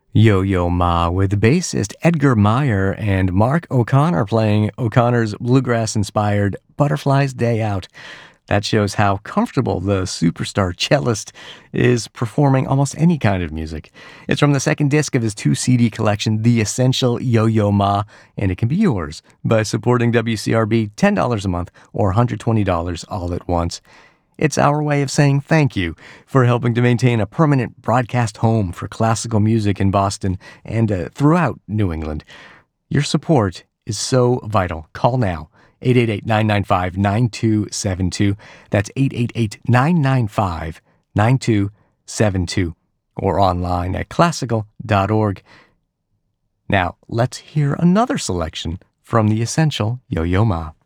Yo-Yo Ma with bassist Edgar Meyer and Mark O'Connor playing O'Connor's bluegrass-inspired Butterfly's Day Out. That shows how comfortable the superstar cellist is performing almost any kind of music. It's from the second disc of his 2 CD collection, The Essential Yo-Yo Ma, and it can be yours by supporting WCRB $10 a month or $120 all at once. It's our way of saying thank you for helping to maintain a permanent broadcast home for classical music in Boston and throughout New England. Your support is so vital. Call now, 888-995-9272. That's 888-995-9272, or online at classical.org. Now, let's hear another selection from the Essential Yo-Yo Ma.